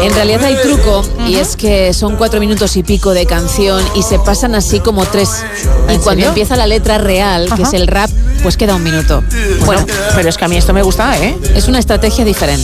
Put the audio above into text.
En realidad hay truco, y es que son 4 minutos y pico de canción y se pasan así como 3. Y cuando empieza la letra real, que es el rap, pues queda 1 minuto. Bueno, pero es que a mí esto me gusta, ¿eh? Es una estrategia diferente.